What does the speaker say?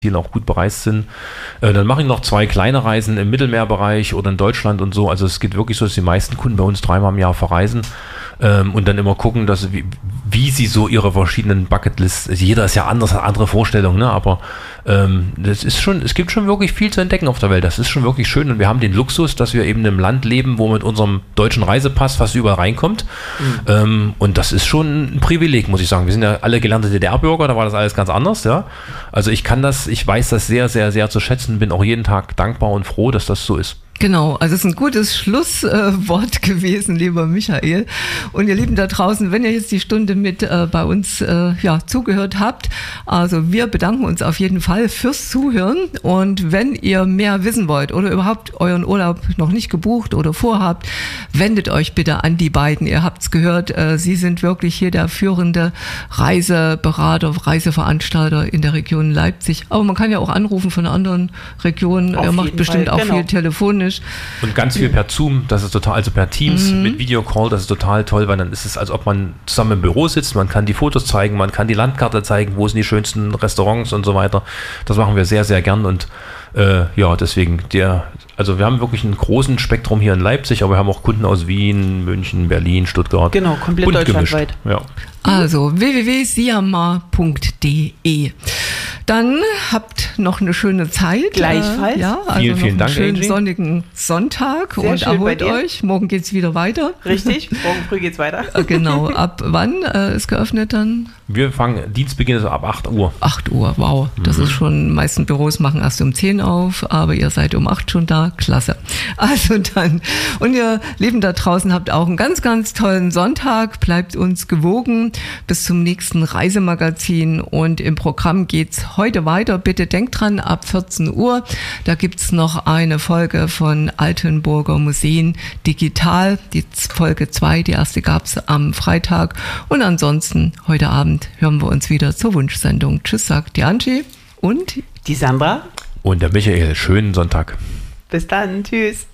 auch gut bereist sind. Dann mache ich noch 2 kleine Reisen im Mittelmeerbereich oder in Deutschland und so. Also es geht wirklich so, dass die meisten Kunden bei uns 3-mal im Jahr verreisen und dann immer gucken, dass wie sie so ihre verschiedenen Bucketlists, also jeder ist ja anders, hat andere Vorstellungen, ne? Aber es gibt schon wirklich viel zu entdecken auf der Welt. Das ist schon wirklich schön und wir haben den Luxus, dass wir eben in einem Land leben, wo mit unserem deutschen Reisepass fast überall reinkommt. Und das ist schon ein Privileg, muss ich sagen. Wir sind ja alle gelernte DDR-Bürger, da war das alles ganz anders, ja. Also ich weiß das sehr, sehr, sehr zu schätzen, bin auch jeden Tag dankbar und froh, dass das so ist. Genau, also es ist ein gutes Schlusswort gewesen, lieber Michael. Und ihr Lieben da draußen, wenn ihr jetzt die Stunde mit bei uns zugehört habt, also wir bedanken uns auf jeden Fall fürs Zuhören. Und wenn ihr mehr wissen wollt oder überhaupt euren Urlaub noch nicht gebucht oder vorhabt, wendet euch bitte an die beiden. Ihr habt's gehört, sie sind wirklich hier der führende Reiseberater, Reiseveranstalter in der Region Leipzig. Aber man kann ja auch anrufen von anderen Regionen. Er macht bestimmt auch viel telefonisch. Und ganz viel per Zoom, das ist total, also per Teams mit Videocall, das ist total toll, weil dann ist es, als ob man zusammen im Büro sitzt, man kann die Fotos zeigen, man kann die Landkarte zeigen, wo sind die schönsten Restaurants und so weiter. Das machen wir sehr, sehr gern und deswegen, also wir haben wirklich ein großen Spektrum hier in Leipzig, aber wir haben auch Kunden aus Wien, München, Berlin, Stuttgart. Genau, komplett deutschlandweit. Ja. Also www.siamar.de. Dann habt noch eine schöne Zeit. Gleichfalls. Vielen Dank, einen schönen Angie. sonnigen Sonntag Sehr und erholt euch. Morgen geht's wieder weiter. Richtig, morgen früh geht's weiter. Genau, ab wann ist geöffnet dann? Dienstbeginn ist ab 8 Uhr. 8 Uhr, wow. Das ist schon, die meisten Büros machen erst um 10 auf, aber ihr seid um 8 schon da. Klasse. Also dann, und ihr Lieben da draußen habt auch einen ganz, ganz tollen Sonntag. Bleibt uns gewogen. Bis zum nächsten Reisemagazin und im Programm geht's heute weiter. Bitte denkt dran, ab 14 Uhr, da gibt's noch eine Folge von Altenburger Museen digital. Die Folge 2, die erste gab's am Freitag und ansonsten heute Abend hören wir uns wieder zur Wunschsendung. Tschüss, sagt die Angie und die Sandra und der Michael. Schönen Sonntag. Bis dann, tschüss.